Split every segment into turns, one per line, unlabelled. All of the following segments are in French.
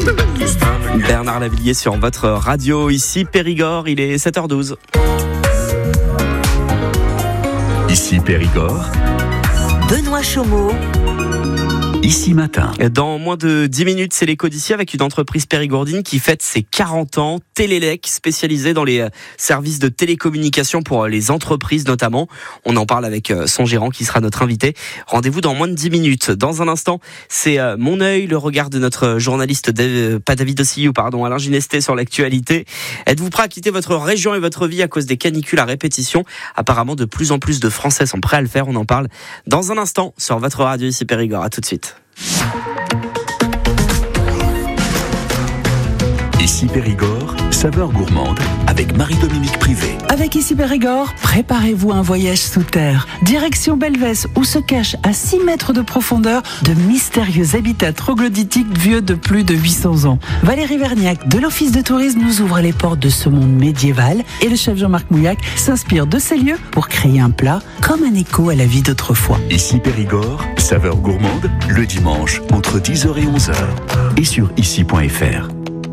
Bernard Lavilliers sur votre radio, ici Périgord, il est 7h12.
Ici Périgord,
Benoît Chaumeau.
Ici Matin.
Dans moins de 10 minutes, c'est l'écho d'ici avec une entreprise périgourdine qui fête ses 40 ans, Télélec, spécialisée dans les services de télécommunication pour les entreprises notamment. On en parle avec son gérant qui sera notre invité. Rendez-vous dans moins de 10 minutes. Dans un instant, c'est Mon œil, le regard de notre journaliste, Alain Ginesté sur l'actualité. Êtes-vous prêt à quitter votre région et votre vie à cause des canicules à répétition ? Apparemment, de plus en plus de Français sont prêts à le faire. On en parle dans un instant sur votre radio ici Périgord. À tout de suite.
Ici Périgord, saveur gourmande avec Marie-Dominique Privé.
Avec Ici Périgord, préparez-vous à un voyage sous terre. Direction Belvès, où se cachent à 6 mètres de profondeur de mystérieux habitats troglodytiques vieux de plus de 800 ans. Valérie Verniac de l'Office de tourisme nous ouvre les portes de ce monde médiéval et le chef Jean-Marc Mouillac s'inspire de ces lieux pour créer un plat comme un écho à la vie d'autrefois.
Ici Périgord, saveur gourmande, le dimanche entre 10h et 11h. Et sur ici.fr.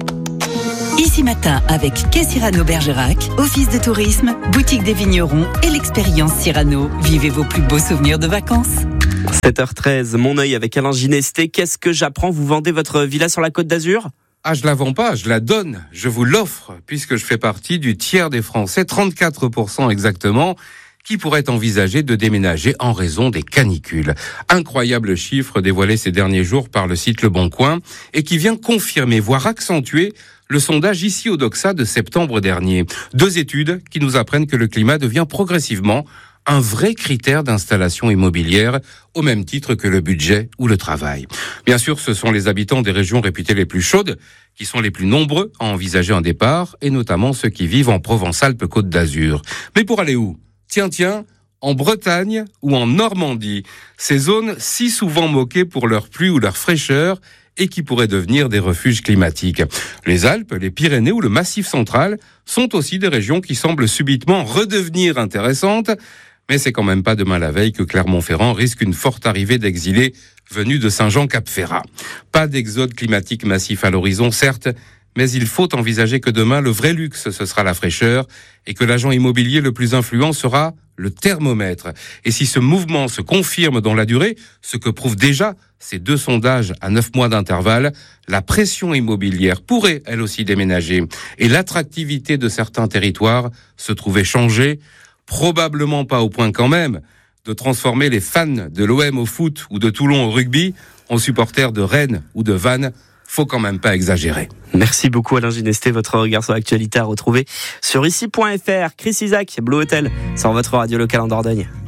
Ici Matin avec Quai Cyrano-Bergerac, Office de tourisme, boutique des vignerons et l'expérience Cyrano. Vivez vos plus beaux souvenirs de vacances.
7h13, Mon œil avec Alain Ginesté. Qu'est-ce que j'apprends ? Vous vendez votre villa sur la Côte d'Azur ?
Ah, je la vends pas, je la donne, je vous l'offre, puisque je fais partie du tiers des Français, 34% exactement, qui pourraient envisager de déménager en raison des canicules. Incroyable chiffre dévoilé ces derniers jours par le site Le Bon Coin et qui vient confirmer, voire accentuer, le sondage ici au Doxa de septembre dernier. 2 études qui nous apprennent que le climat devient progressivement un vrai critère d'installation immobilière, au même titre que le budget ou le travail. Bien sûr, ce sont les habitants des régions réputées les plus chaudes qui sont les plus nombreux à envisager un départ, et notamment ceux qui vivent en Provence-Alpes-Côte d'Azur. Mais pour aller où ? Tiens, en Bretagne ou en Normandie, ces zones si souvent moquées pour leur pluie ou leur fraîcheur et qui pourraient devenir des refuges climatiques. Les Alpes, les Pyrénées ou le Massif central sont aussi des régions qui semblent subitement redevenir intéressantes, mais c'est quand même pas demain la veille que Clermont-Ferrand risque une forte arrivée d'exilés venus de Saint-Jean-Cap-Ferrat. Pas d'exode climatique massif à l'horizon, certes, mais il faut envisager que demain, le vrai luxe, ce sera la fraîcheur et que l'agent immobilier le plus influent sera le thermomètre. Et si ce mouvement se confirme dans la durée, ce que prouvent déjà ces 2 sondages à 9 mois d'intervalle, la pression immobilière pourrait elle aussi déménager et l'attractivité de certains territoires se trouver changée, probablement pas au point quand même de transformer les fans de l'OM au foot ou de Toulon au rugby en supporters de Rennes ou de Vannes. Faut quand même pas exagérer.
Merci beaucoup Alain Ginesté, votre regard sur l'actualité à retrouver sur ici.fr. Chris Isaac, Blue Hotel, sur votre radio locale en Dordogne.